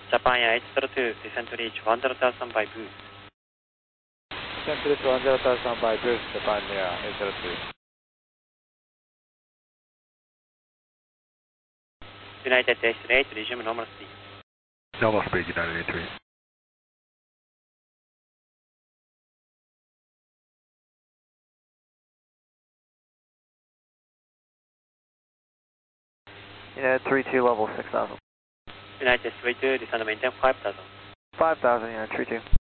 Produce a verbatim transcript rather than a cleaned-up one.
Japan Air eight zero two, descent to reach one zero thousand by boost. Descent to reach one zero thousand by boost, Japan Air eight zero two. United eight, resume normal speed. Normal speed, United eight three. United three two, level six thousand. United three two, descend to maintain five thousand. five thousand, United three two.